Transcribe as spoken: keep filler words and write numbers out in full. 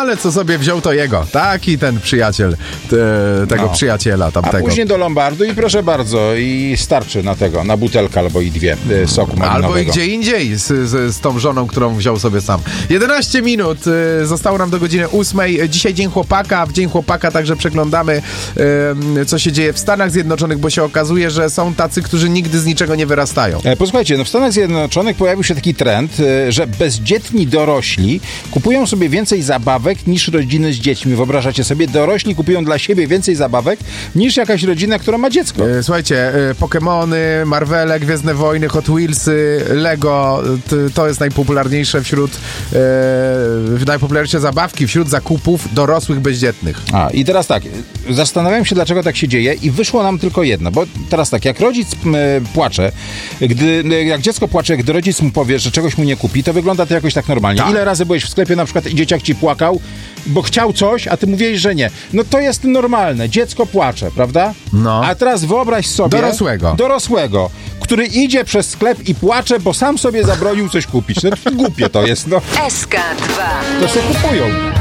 ale co sobie wziął, to jego. Taki ten przyjaciel, te, tego No. przyjaciela tamtego. A później do Lombardu i proszę bardzo, i starczy na tego, na butelkę albo i dwie y, soku malinowego. Albo i gdzie indziej z, z, z tą żoną, którą wziął sobie sam. jedenaście minut, y, zostało nam do godziny ósmej. Dzisiaj Dzień Chłopaka. W Dzień Chłopaka także przeglądamy, y, co się dzieje w Stanach Zjednoczonych, bo się okazuje, że są tacy, którzy nigdy z niczego nie wyrastają. E, Posłuchajcie, no w Stanach Zjednoczonych pojawił się taki trend, y, że bezdzietni dorośli kupują sobie więcej zabawek niż rodziny z dziećmi. Wyobrażacie sobie? Dorośli kupują dla siebie więcej zabawek niż jakaś rodzina, która ma dziecko. Y, Słuchajcie, y, Pokemony, Marvele, Gwiezdne Wojny, Hot Wheelsy, Lego, t- to jest najpopularniejsze wśród, y, najpopularniejsze zabawki wśród zakupów dorosłych bezdzietnych. A, i teraz tak, zastanawiałem się, dlaczego tak się dzieje i wyszło nam tylko jedno, bo teraz tak, jak rodzic m, płacze, gdy, jak dziecko płacze, gdy rodzic mu powie, że czegoś mu nie kupi, to wygląda to jakoś tak normalnie. Tak. Ile razy byłeś w sklepie na przykład i dzieciak ci płakał, bo chciał coś, a ty mówiłeś, że nie. No to jest normalne, dziecko płacze, prawda? No. A teraz wyobraź sobie... Dorosłego. Dorosłego, który idzie przez sklep i płacze, bo sam sobie zabronił coś kupić. No głupie to jest, no. S K dwa. To sobie kupują.